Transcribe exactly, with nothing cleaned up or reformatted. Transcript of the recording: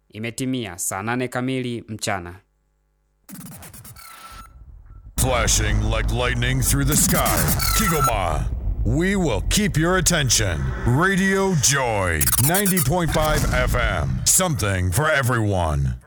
Imetimia saa nane kamili mchana. Flashing like lightning through the sky. Kigoma. We will keep your attention. Radio Joy. ninety point five F M. Something for everyone.